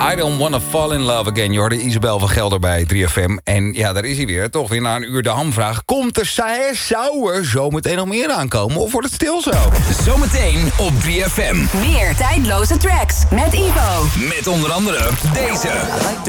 I Don't Wanna Fall in Love Again. Je hoorde Isabel van Gelder bij 3FM. En ja, daar is hij weer. Toch weer na een uur de hamvraag. Komt er zou er zometeen nog meer aankomen? Of wordt het stil zo? Zometeen op 3FM. Meer tijdloze tracks met Ivo. Met onder andere deze.